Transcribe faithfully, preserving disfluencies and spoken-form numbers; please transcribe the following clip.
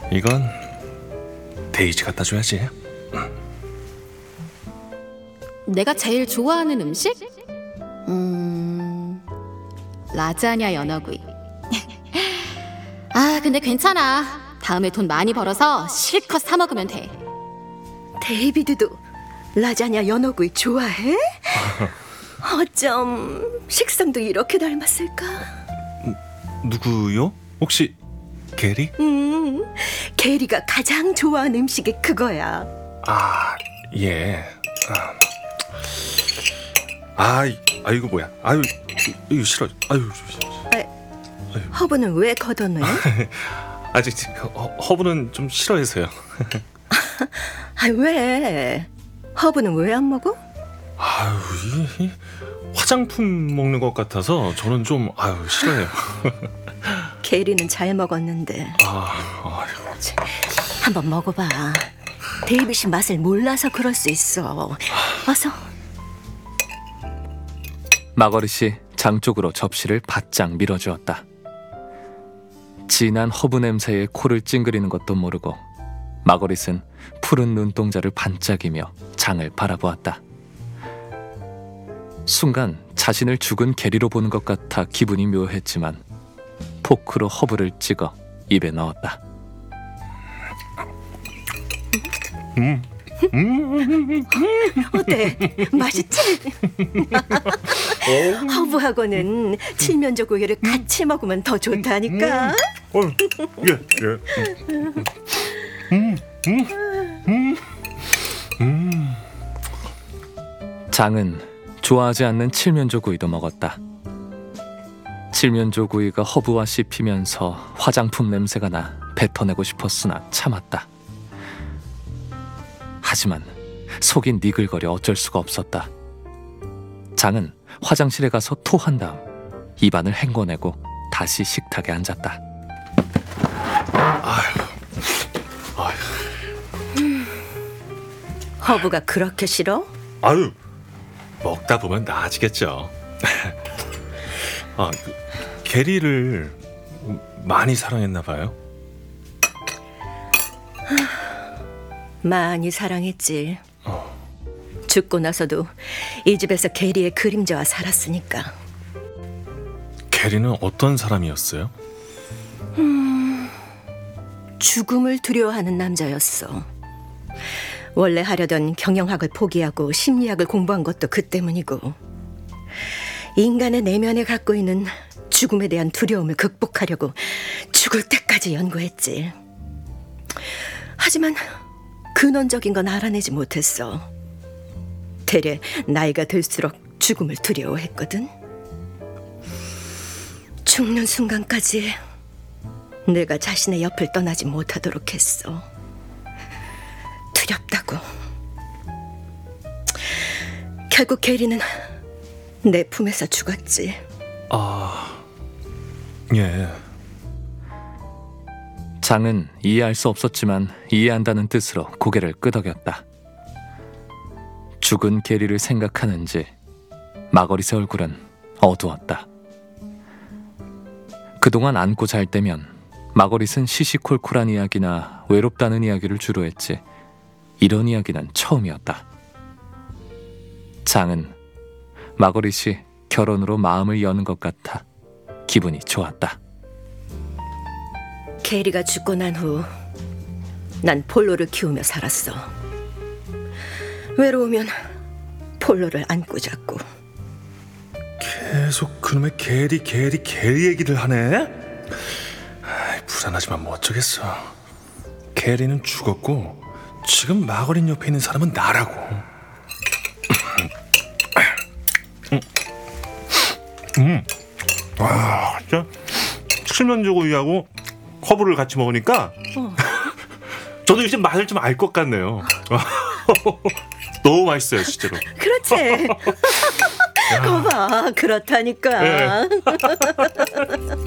이건 데이지 갖다 줘야지. 내가 제일 좋아하는 음식? 음... 라자냐 연어구이. 아, 근데 괜찮아. 다음에 돈 많이 벌어서 실컷 사 먹으면 돼. 데이비드도 라자냐 연어구이 좋아해? 어쩜 식성도 이렇게 닮았을까? 누구요? 혹시 게리? 음, 게리가 가장 좋아하는 음식이 그거야. 아, 예. 아, 아 이거 뭐야? 아유, 이거 싫어. 아유. 아, 허브는 왜 걷어내? 아직 허브는 좀 싫어해서요. 아, 왜? 허브는 왜 안 먹어? 아유, 이, 이 화장품 먹는 것 같아서 저는 좀 아유 싫어해요. 게리는 잘 먹었는데. 아, 아유. 한번 먹어봐. 데이빗이 맛을 몰라서 그럴 수 있어. 어서. 마거릿이 장 쪽으로 접시를 바짝 밀어주었다. 진한 허브 냄새에 코를 찡그리는 것도 모르고 마거릿은 푸른 눈동자를 반짝이며 장을 바라보았다. 순간 자신을 죽은 게리로 보는 것 같아 기분이 묘했지만 포크로 허브를 찍어 입에 넣었다. 음. 음. 어때? 맛있지? 허브하고는 칠면조 우유를 같이 먹으면 더 좋다니까. 어, 예, 예. 음, 음, 음, 음. 장은 좋아하지 않는 칠면조구이도 먹었다. 칠면조구이가 허브와 씹히면서 화장품 냄새가 나 뱉어내고 싶었으나 참았다. 하지만 속이 니글거려 어쩔 수가 없었다. 장은 화장실에 가서 토한 다음 입안을 헹궈내고 다시 식탁에 앉았다. 아휴, 아휴. 음, 허브가 그렇게 싫어? 아유, 먹다 보면 나아지겠죠. 아, 그, 게리를 많이 사랑했나 봐요. 많이 사랑했지. 어. 죽고 나서도 이 집에서 게리의 그림자와 살았으니까. 게리는 어떤 사람이었어요? 음, 죽음을 두려워하는 남자였어. 원래 하려던 경영학을 포기하고 심리학을 공부한 것도 그 때문이고, 인간의 내면에 갖고 있는 죽음에 대한 두려움을 극복하려고 죽을 때까지 연구했지. 하지만 근원적인 건 알아내지 못했어. 대래 나이가 들수록 죽음을 두려워했거든. 죽는 순간까지 내가 자신의 옆을 떠나지 못하도록 했어. 두렵다고. 결국 게리는 내 품에서 죽었지. 아, 예. 장은 이해할 수 없었지만 이해한다는 뜻으로 고개를 끄덕였다. 죽은 게리를 생각하는지 마거릿의 얼굴은 어두웠다. 그동안 안고 잘 때면 마거릿은 시시콜콜한 이야기나 외롭다는 이야기를 주로 했지 이런 이야기는 처음이었다. 장은 마거릿이 결혼으로 마음을 여는 것 같아 기분이 좋았다. 게리가 죽고 난 후 난 폴로를 키우며 살았어. 외로우면 폴로를 안고 잤고. 계속 그놈의 게리 게리 게리 얘기를 하네. 아이, 불안하지만 뭐 어쩌겠어. 게리는 죽었고 지금 마거린 옆에 있는 사람은 나라고. 음, 와, 진짜 칠면조구이하고 허브를 같이 먹으니까 어. 저도 이제 맛을 좀 알 것 같네요. 너무 맛있어요, 실제로. 그렇지. 거봐, 그렇다니까. 네.